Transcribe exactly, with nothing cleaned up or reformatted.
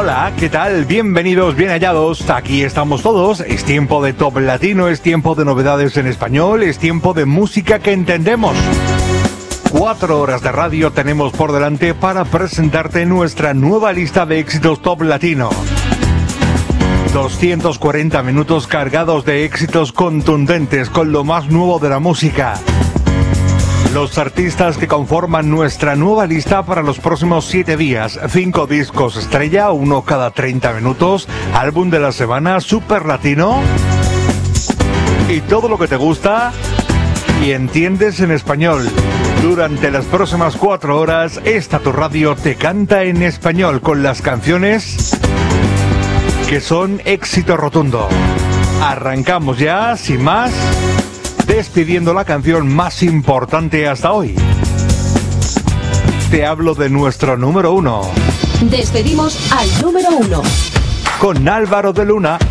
Hola, ¿qué tal? Bienvenidos, bien hallados. Aquí estamos todos. Es tiempo de Top Latino, es tiempo de novedades en español, es tiempo de música que entendemos. Cuatro horas de radio tenemos por delante para presentarte nuestra nueva lista de éxitos Top Latino. doscientos cuarenta minutos cargados de éxitos contundentes con lo más nuevo de la música. Los artistas que conforman nuestra nueva lista para los próximos siete días. Cinco discos estrella, uno cada treinta minutos. Álbum de la semana, super latino. Y todo lo que te gusta y entiendes en español. Durante las próximas cuatro horas, esta tu radio te canta en español con las canciones que son éxito rotundo. Arrancamos ya, sin más, despidiendo la canción más importante hasta hoy. Te hablo de nuestro número uno. Despedimos al número uno. Con Álvaro de Luna.